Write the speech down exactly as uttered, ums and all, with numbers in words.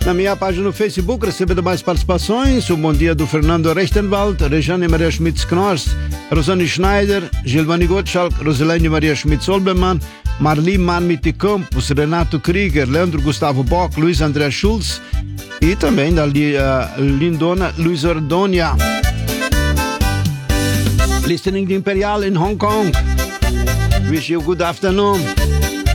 Na minha página no Facebook, recebendo mais participações. Um bom dia do Fernando Rechtenwald, Rejane Maria Schmitz-Knorrs, Rosane Schneider, Gilvani Gottschalk, Roselene Maria Schmitz-Olbermann, Marli Marmiti Campos, Renato Krieger, Leandro Gustavo Bock, Luiz André Schulz e também da uh, lindona Luiz Ordonia. Listening to Imperial in Hong Kong. Wish you good afternoon.